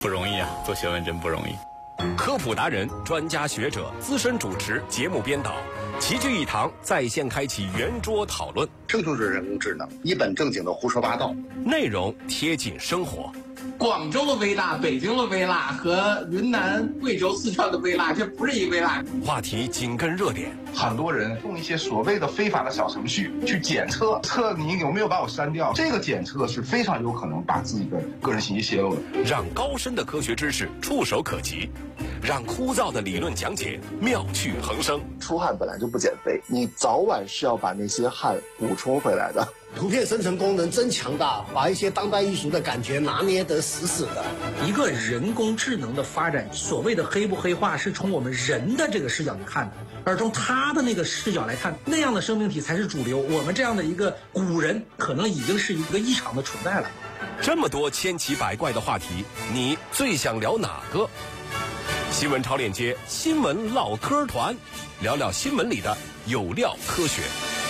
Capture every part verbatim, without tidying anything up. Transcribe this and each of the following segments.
不容易啊，做学问真不容易。 科普达人、专家学者、资深主持、节目编导，齐聚一堂，在线开启圆桌讨论。 这就是人工智能，一本正经的胡说八道， 内容贴近生活。 广州的微辣、北京的微辣和云南、贵州、四川的微辣，这不是一微辣。 话题紧跟热点。 很多人用一些所谓的非法的小程序去检测，测你有没有把我删掉。这个检测是非常有可能把自己的个人信息泄露的。 让高深的科学知识触手可及，让枯燥的理论讲解妙趣横生。 出汗本来就不减肥，你早晚是要把那些汗补充回来的。 图片生成功能真强大，把一些当代艺术的感觉拿捏得死死的。 一个人工智能的发展，所谓的黑不黑化，是从我们人的这个视角去看的，而从他的那个视角来看，那样的生命体才是主流。我们这样的一个古人，可能已经是一个异常的存在了。 这么多千奇百怪的话题，你最想聊哪个？新闻超链接新闻唠嗑团，聊聊新闻里的有料科学。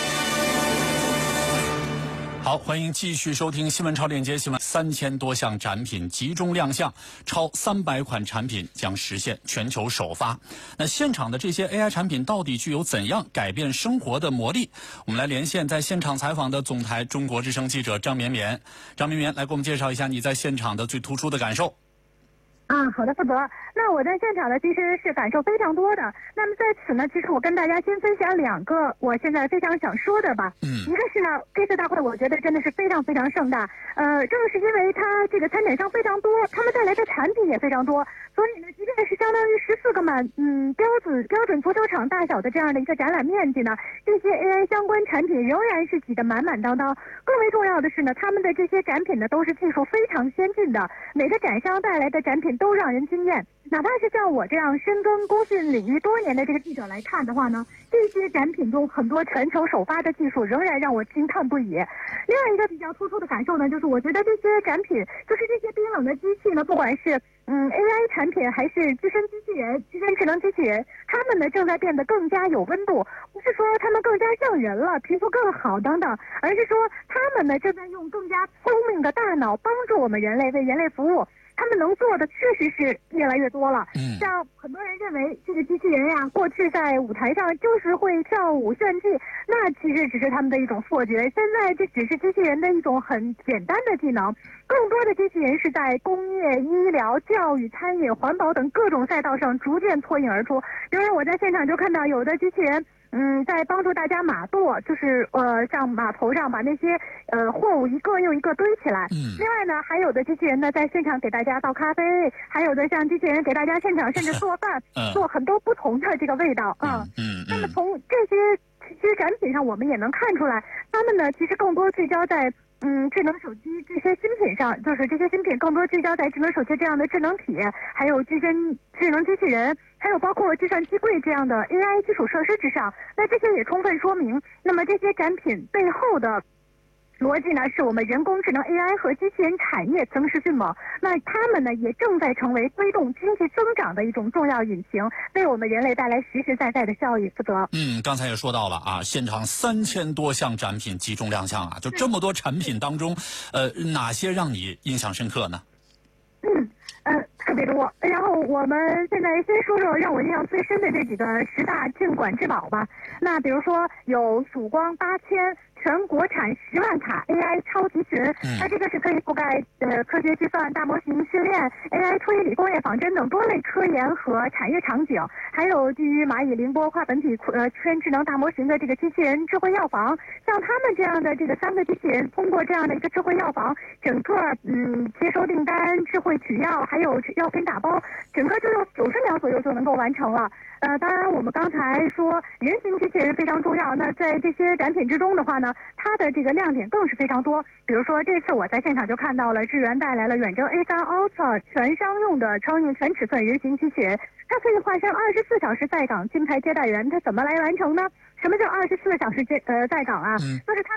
好，欢迎继续收听新闻超链接新闻。三千多项展品集中亮相，超三百款产品将实现全球首发。那现场的这些 A I 产品到底具有怎样改变生活的魔力？我们来连线在现场采访的总台中国之声记者张绵绵。张绵绵来给我们介绍一下你在现场的最突出的感受。 啊，好的，负责。那我在现场呢，其实是感受非常多的。那么在此呢，其实我跟大家先分享两个我现在非常想说的吧。嗯，一个是呢，这次大会我觉得真的是非常非常盛大。呃，正是因为它这个参展商非常多，他们带来的产品也非常多，所以呢，即便是相当于十四个满嗯标准标准足球场大小的这样的一个展览面积呢，这些 A I 相关产品仍然是挤得满满当当。更为重要的是呢，他们的这些展品呢都是技术非常先进的，每个展商带来的展品都让人惊艳。哪怕是像我这样深耕工讯领域多年的这个记者来看的话呢，这些展品中很多全球首发的技术仍然让我惊叹不已。另外一个比较突出的感受呢，就是我觉得这些展品，就是这些冰冷的机器呢，不管是嗯 A I 产品还是自身机器人、自身智能机器人，他们呢正在变得更加有温度，不是说他们更加像人了、皮肤更好等等，而是说他们呢正在用更加聪明的大脑帮助我们人类为人类服务。他们能做的确实是越来越多了。嗯，像很多人认为这个机器人呀，过去在舞台上就是会跳舞炫技，那其实只是他们的一种错觉。现在这只是机器人的一种很简单的技能，更多的机器人是在工业、医疗、教育、餐饮、环保等各种赛道上逐渐脱颖而出。比如我在现场就看到有的机器人。嗯，在帮助大家码垛，就是呃，像码头上把那些呃货物一个又一个堆起来。嗯。另外呢，还有的机器人呢，在现场给大家倒咖啡，还有的像机器人给大家现场甚至做饭，嗯、做很多不同的这个味道啊。嗯。嗯那么从这些这些展品上，我们也能看出来，他们呢其实更多聚焦在。嗯，智能手机这些新品上，就是这些新品更多聚焦在智能手机这样的智能体，还有自身智能机器人，还有包括计算机柜这样的 A I 基础设施之上。那这些也充分说明，那么这些展品背后的逻辑呢，是我们人工智能 A I 和机器人产业增势迅猛。那他们呢，也正在成为推动经济增长的一种重要引擎，为我们人类带来实实在在的效益。负责。 嗯，刚才也说到了啊，现场三千多项展品集中亮相啊，就这么多产品当中，呃，哪些让你印象深刻呢？ 嗯。呃，特别多。然后我们现在先说说让我印象最深的这几个十大镇馆之宝吧。那比如说有曙光八千。全国产十万卡 A I 超级群，它这个是可以覆盖呃科学计算、大模型训练、A I 推理、工业仿真等多类科研和产业场景，还有基于蚂蚁凌波跨本体呃圈智能大模型的这个机器人智慧药房。像他们这样的这个三个机器人，通过这样的一个智慧药房，整个嗯接收订单、智慧取药，还有药品打包，整个就用九十秒左右就能够完成了。呃，当然我们刚才说人形机器人非常重要，那在这些展品之中的话呢，它的这个亮点更是非常多。比如说这次我在现场就看到了智源带来了远征 A 三 Ultra 全商用的超硬全尺寸人形机器人，它可以化身二十四小时在岗金牌接待员。它怎么来完成呢？什么叫二十四小时接呃在岗啊？嗯、就是它可以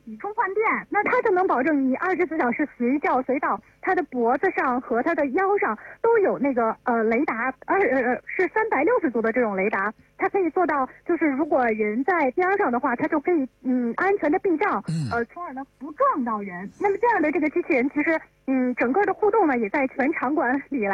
你充换电，那它就能保证你二十四小时随叫随到。它的脖子上和它的腰上都有那个呃雷达，而呃是三百六十度的这种雷达，它可以做到，就是如果人在边上的话，它就可以嗯安全的避障，呃，从而呢不撞到人。那么这样的这个机器人，其实嗯整个的互动呢，也在全场馆里来。